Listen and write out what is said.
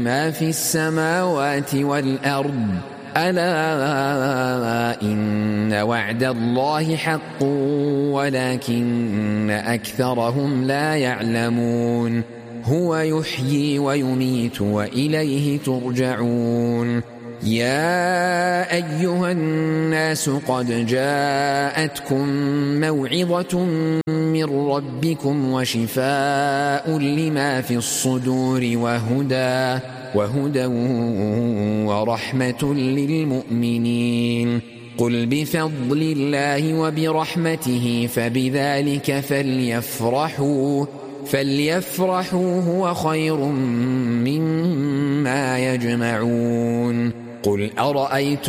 ما في السماوات والأرض ألا إن وعد الله حق ولكن أكثرهم لا يعلمون هو يحيي ويميت وإليه ترجعون يا أيها الناس قد جاءتكم موعظة من ربكم وشفاء لما في الصدور وهدى ورحمة للمؤمنين قل بفضل الله وبرحمته فبذلك فليفرحوا هو خير مما يجمعون قل أرأيتم